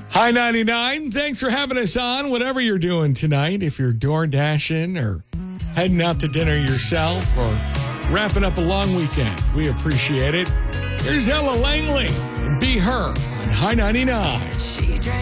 Hi 99, thanks for having us on, whatever you're doing tonight. If you're door dashing or heading out to dinner yourself or wrapping up a long weekend, we appreciate it. Here's Ella Langley and Be Her on High 99.